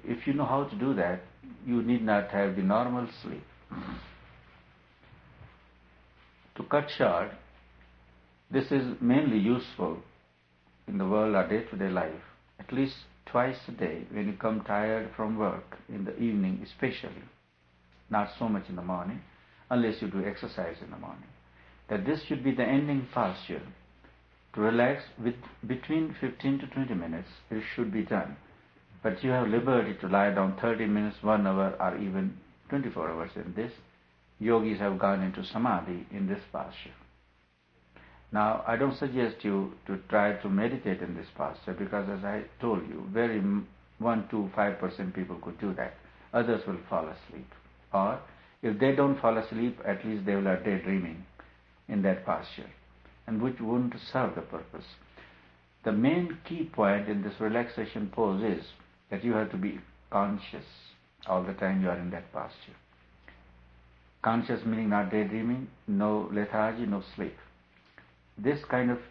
if you know how to do that, you need not have the normal sleep. To cut short, this is mainly useful in the world or day-to-day life, at least twice a day when you come tired from work, in the evening especially, not so much in the morning, unless you do exercise in the morning. That this should be the ending posture. To relax with between 15 to 20 minutes, it should be done. But you have liberty to lie down 30 minutes, 1 hour, or even 24 hours in this. Yogis have gone into samadhi in this posture. Now, I don't suggest you to try to meditate in this posture because, as I told you, very 1 to 5% people could do that. Others will fall asleep. Or, if they don't fall asleep, at least they will are daydreaming in that posture, and which wouldn't serve the purpose. The main key point in this relaxation pose is that you have to be conscious all the time you are in that posture. Conscious meaning not daydreaming, no lethargy, no sleep. This kind of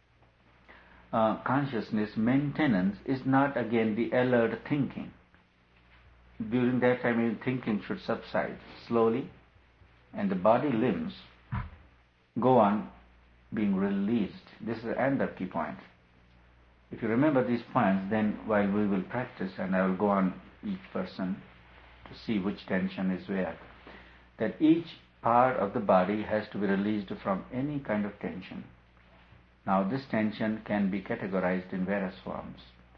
consciousness maintenance is not again the alert thinking. During that time, thinking should subside slowly, and the body limbs go on being released. This is another key point. If you remember these points, then while we will practice, and I will go on each person to see which tension is where, that each part of the body has to be released from any kind of tension. Now, this tension can be categorized in various forms.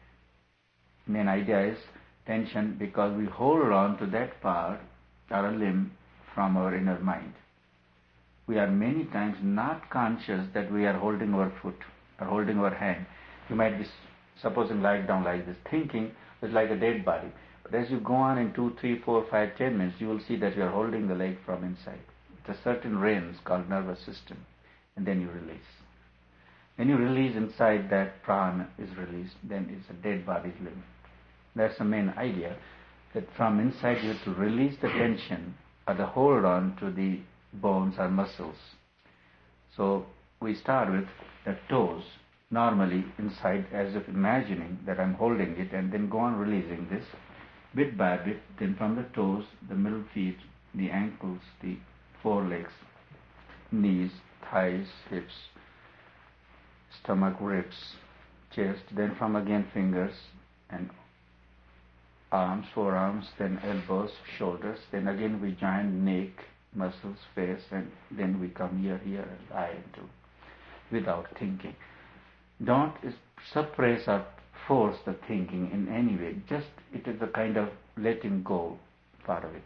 Main idea is tension because we hold on to that part or a limb from our inner mind. We are many times not conscious that we are holding our foot or holding our hand. You might be supposing lying down like this, thinking it's like a dead body. But as you go on in 2, 3, 4, 5, 10 minutes, you will see that you are holding the leg from inside. It's a certain range called nervous system, and then you release. When you release inside, that prana is released, then it's a dead body's limb. That's the main idea, that from inside you have to release the tension or the hold on to the bones or muscles. So we start with the toes, normally inside, as if imagining that I'm holding it, and then go on releasing this bit by bit. Then from the toes, the middle feet, the ankles, the forelegs, knees, thighs, hips, stomach, ribs, chest, then from again fingers and arms, forearms, then elbows, shoulders, then again we join neck, muscles, face, and then we come here, and eye into, without thinking. Don't suppress or force the thinking in any way. Just it is a kind of letting go part of it.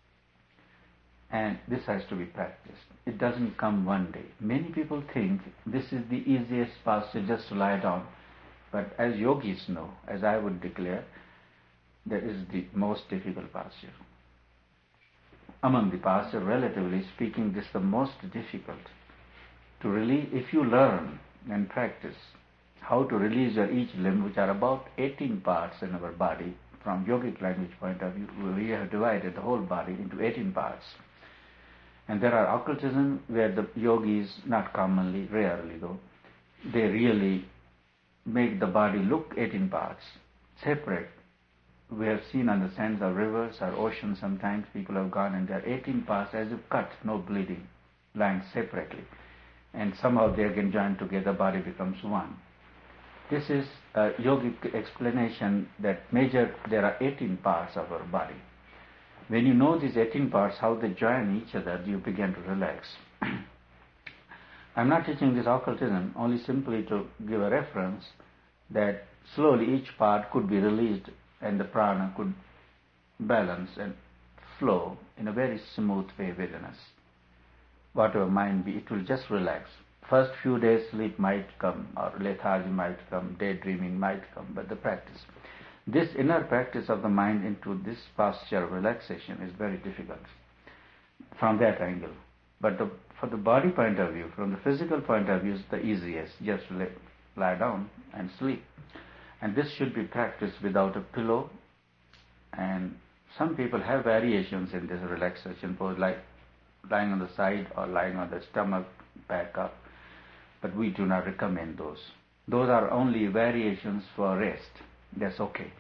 And this has to be practiced. It doesn't come one day. Many people think this is the easiest posture, just to lie down. But as yogis know, as I would declare, that is the most difficult posture. Among the posture, relatively speaking, this is the most difficult. To release, if you learn and practice how to release your each limb, which are about 18 parts in our body, from yogic language point of view, we have divided the whole body into 18 parts. And there are occultism where the yogis, not commonly, rarely though, they really make the body look 18 parts, separate. We have seen on the sands of rivers or oceans sometimes people have gone and there are 18 parts as if cut, no bleeding, lying separately. And somehow they again join together, body becomes one. This is a yogic explanation that there are 18 parts of our body. When you know these 18 parts, how they join each other, you begin to relax. I'm not teaching this occultism, only simply to give a reference that slowly each part could be released and the prana could balance and flow in a very smooth way within us. Whatever mind be, it will just relax. First few days sleep might come, or lethargy might come, daydreaming might come, but the practice. This inner practice of the mind into this posture of relaxation is very difficult from that angle. But for the body point of view, from the physical point of view, it's the easiest. Just lie down and sleep. And this should be practiced without a pillow. And some people have variations in this relaxation pose, like lying on the side or lying on the stomach, back up. But we do not recommend those. Those are only variations for rest. That's okay.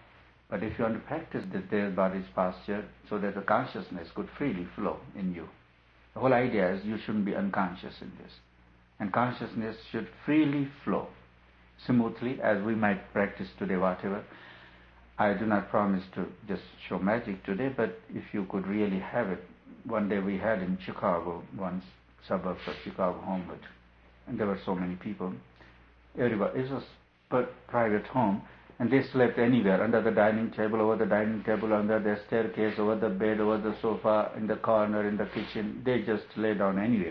But if you want to practice the dead body's posture so that the consciousness could freely flow in you, the whole idea is you shouldn't be unconscious in this. And consciousness should freely flow, smoothly, as we might practice today, whatever. I do not promise to just show magic today, but if you could really have it. One day we had in Chicago, one suburb of Chicago, Homewood, and there were so many people. Everybody, it was a private home, and they slept anywhere, under the dining table, over the dining table, under the staircase, over the bed, over the sofa, in the corner, in the kitchen. They just lay down anywhere.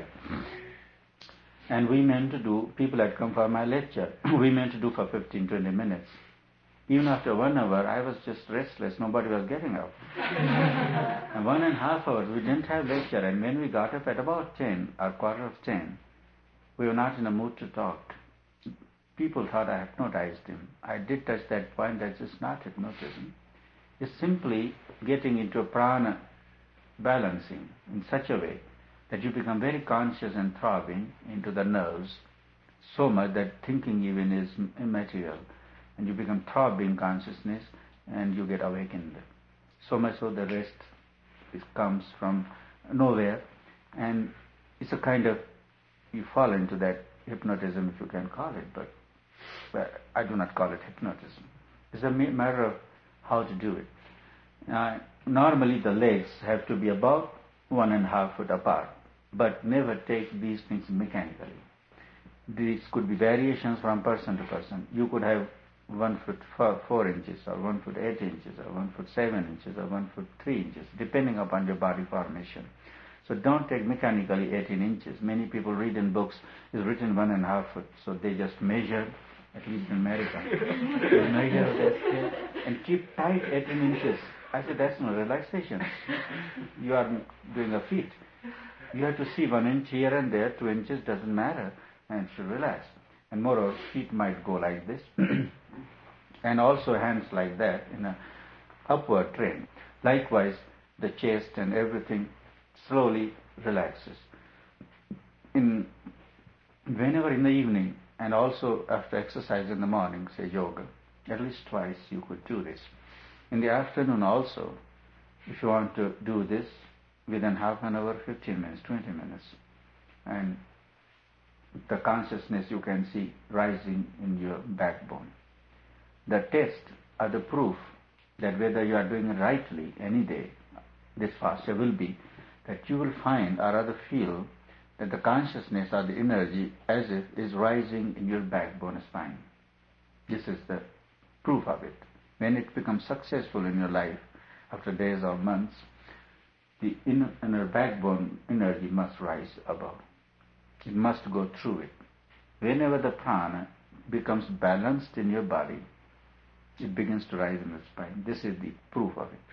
And we meant to do, people had come for my lecture, we meant to do for 15-20 minutes. Even after 1 hour, I was just restless. Nobody was getting up. And 1.5 hours, we didn't have lecture. And when we got up at about 10 or 10:15, we were not in a mood to talk. People thought I hypnotized him. I did touch that point. That's just not hypnotism. It's simply getting into a prana balancing in such a way that you become very conscious and throbbing into the nerves, so much that thinking even is immaterial. And you become throbbing consciousness and you get awakened. So much so the rest comes from nowhere, and it's a kind of, you fall into that hypnotism, if you can call it, but I do not call it hypnotism. It's a matter of how to do it. Normally the legs have to be about 1.5 feet apart, but never take these things mechanically. These could be variations from person to person. You could have 1 foot 4 inches, or 1 foot 8 inches, or 1 foot 7 inches, or 1 foot 3 inches, depending upon your body formation. So don't take mechanically 18 inches. Many people read in books, it's written 1.5 foot, so they just measure, at least in America, they measure that scale and keep tight 18 inches. I said, that's no relaxation. You are doing a feat. You have to see 1 inch here and there, 2 inches, doesn't matter, and should relax. And moreover, feet might go like this, and also hands like that in an upward trend. Likewise, the chest and everything slowly relaxes. Whenever in the evening, and also after exercise in the morning, say yoga, at least twice you could do this. In the afternoon also, if you want to do this, within half an hour, 15 minutes, 20 minutes, and the consciousness you can see rising in your backbone. The test or the proof that whether you are doing it rightly any day, this posture will be that you will find or rather feel that the consciousness or the energy as if is rising in your backbone spine. This is the proof of it. When it becomes successful in your life, after days or months, the inner backbone energy must rise above. It must go through it. Whenever the prana becomes balanced in your body, it begins to rise in the spine. This is the proof of it.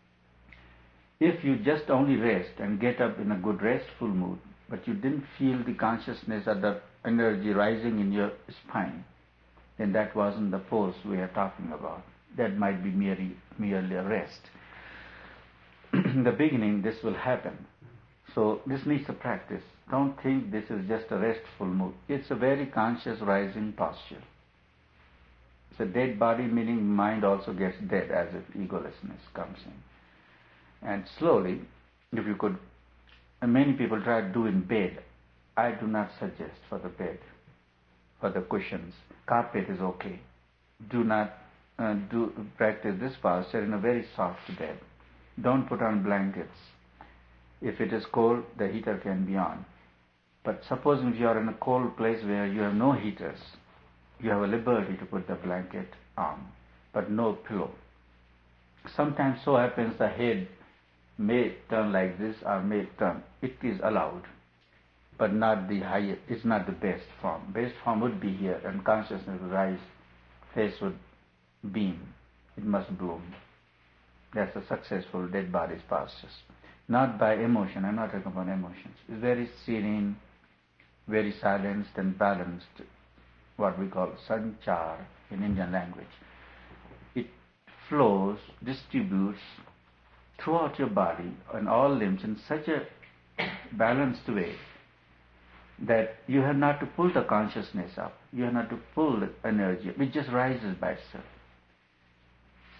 If you just only rest and get up in a good restful mood, but you didn't feel the consciousness or the energy rising in your spine, then that wasn't the pose we are talking about. That might be merely a rest. In the beginning, this will happen. So this needs a practice. Don't think this is just a restful mood. It's a very conscious rising posture. It's a dead body, meaning mind also gets dead as if egolessness comes in. And slowly, if you could, and many people try to do in bed. I do not suggest for the bed, for the cushions. Carpet is okay. Do not practice this posture in a very soft bed. Don't put on blankets. If it is cold, the heater can be on. But supposing if you are in a cold place where you have no heaters, you have a liberty to put the blanket on, but no pillow. Sometimes so happens the head may turn like this or may turn. It is allowed, but not the highest. It's not the best form. Best form would be here, and consciousness would rise, face would beam. It must bloom. That's a successful dead body's postures. Not by emotion. I'm not talking about emotions. It's very serene, very silenced and balanced, what we call sanchar in Indian language. It flows, distributes throughout your body and all limbs in such a balanced way that you have not to pull the consciousness up. You have not to pull the energy up. It just rises by itself.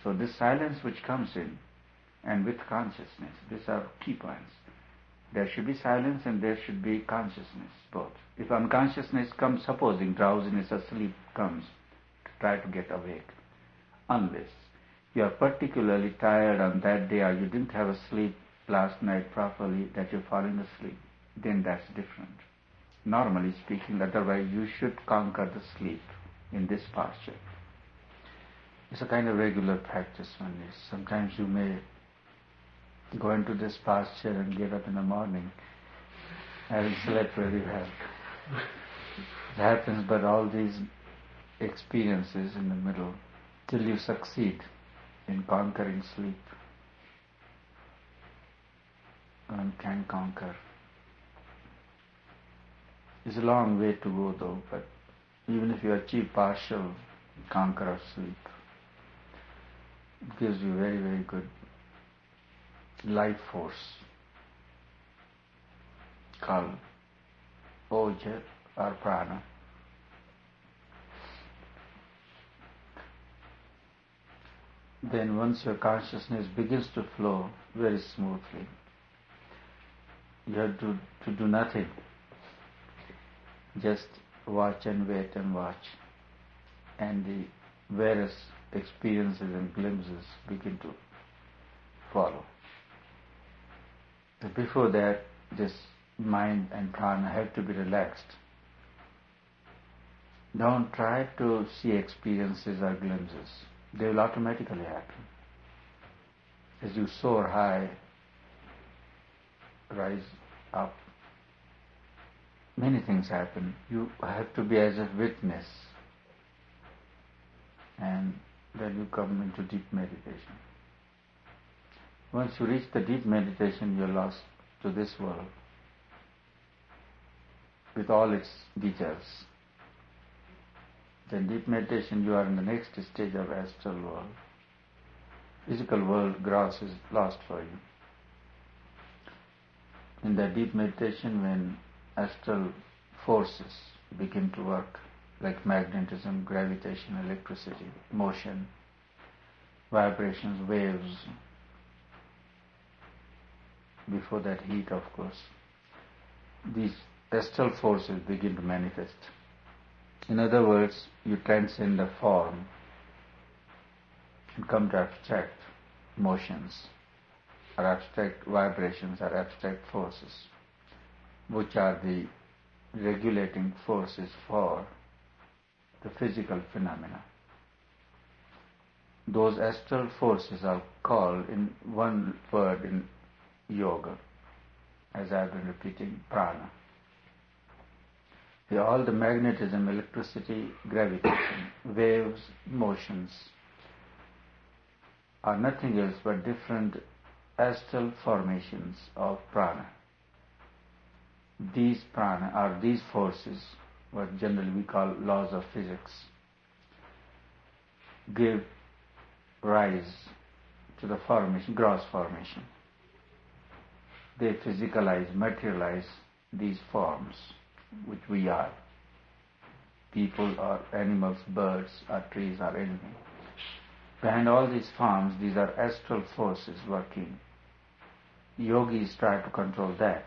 So this silence which comes in, and with consciousness, these are key points. There should be silence and there should be consciousness, both. If unconsciousness comes, supposing drowsiness or sleep comes, try to get awake. Unless you are particularly tired on that day or you didn't have a sleep last night properly, that you're falling asleep, then that's different. Normally speaking, otherwise you should conquer the sleep in this posture. It's a kind of regular practice only. Sometimes you may go into this posture and get up in the morning having slept very well. It happens, but all these experiences in the middle, till you succeed in conquering sleep, one can conquer. It's a long way to go though, but even if you achieve partial conquer of sleep, it gives you very, very good life force called Oja or Prana. Then once your consciousness begins to flow very smoothly, you have to do nothing. Just watch and wait and watch. And the various experiences and glimpses begin to follow. But before that, this mind and prana have to be relaxed. Don't try to see experiences or glimpses. They will automatically happen. As you soar high, rise up, many things happen. You have to be as a witness. And then you come into deep meditation. Once you reach the deep meditation, you're lost to this world with all its details. Then deep meditation, you are in the next stage of astral world. Physical world, gross, is lost for you. In the deep meditation, when astral forces begin to work, like magnetism, gravitation, electricity, motion, vibrations, waves, before that heat, of course, these astral forces begin to manifest. In other words, you transcend the form and come to abstract motions or abstract vibrations or abstract forces, which are the regulating forces for the physical phenomena. Those astral forces are called, in one word in yoga, as I've been repeating, prana. All the magnetism, electricity, gravitation, waves, motions are nothing else but different astral formations of prana. These prana are these forces, what generally we call laws of physics, give rise to the formation, gross formation. They physicalize, materialize these forms which we are. People or animals, birds or trees or anything. Behind all these forms, these are astral forces working. Yogis try to control that.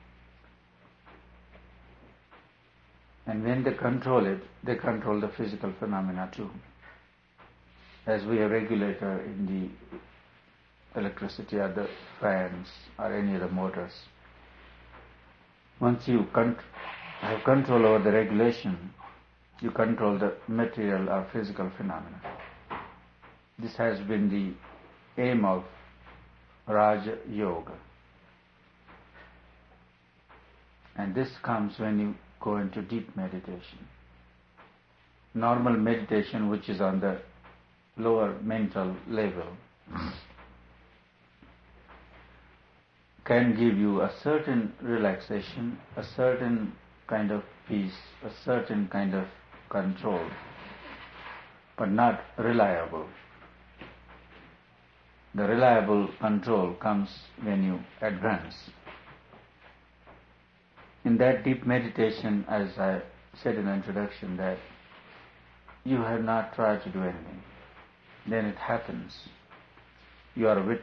And when they control it, they control the physical phenomena too. As we have regulator in the electricity or the fans or any other motors. Once you have control over the regulation, you control the material or physical phenomena. This has been the aim of Raja Yoga. And this comes when you go into deep meditation. Normal meditation, which is on the lower mental level, can give you a certain relaxation, a certain kind of peace, a certain kind of control, but not reliable. The reliable control comes when you advance. In that deep meditation, as I said in the introduction, that you have not tried to do anything. then it happens. You are a witness.